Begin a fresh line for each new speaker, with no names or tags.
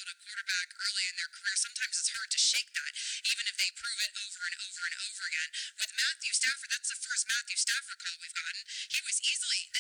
a quarterback early in their career, sometimes it's hard to shake that, even if they prove it over and over and over again. With Matthew Stafford, that's the first Matthew Stafford call we've gotten. He was easily